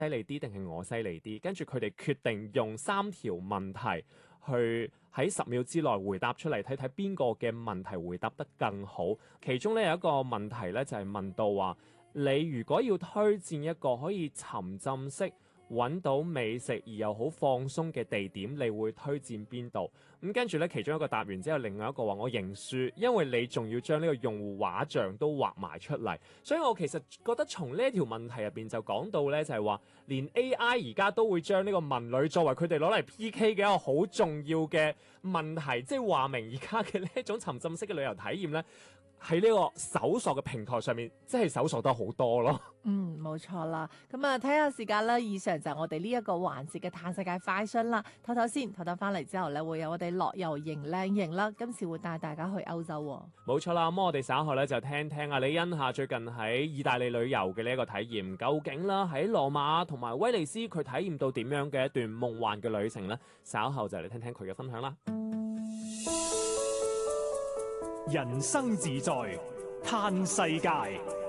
犀利啲定係我犀利啲？跟住佢哋決定用3條問題去喺10秒之內回答出嚟，睇睇邊個嘅問題回答得更好。其中咧有一個問題咧就係問到話，你如果要推薦一個可以沉浸式揾到美食而又好放鬆嘅地點，你會推薦邊度？咁跟住咧，其中一個答完之後，另外一個話我認輸，因為你仲要將呢個用戶畫像都畫埋出嚟。所以我其實覺得從呢一條問題入邊就講到咧，就係話連 AI 而家都會將呢個文旅作為佢哋攞嚟 PK 嘅一個好重要嘅問題，即係話明而家嘅呢一種沉浸式嘅旅遊體驗咧，喺呢個搜索嘅平台上面，即係搜索得好多咯。 冇錯啦。咁啊，睇下時間啦。以上就係我哋呢一個環節嘅嘆世界快訊啦。唞唞先，唞唞翻嚟之後咧，會有我哋樂遊型靚型啦。今次會帶大家去歐洲喎。 冇錯啦，咁我哋稍後咧就聽聽阿李欣下最近喺意大利旅遊嘅呢一個體驗，究竟啦喺羅馬同埋威尼斯佢體驗到點樣嘅一段夢幻嘅旅程呢？稍後就嚟聽聽佢嘅分享啦。 人生自在嘆世界。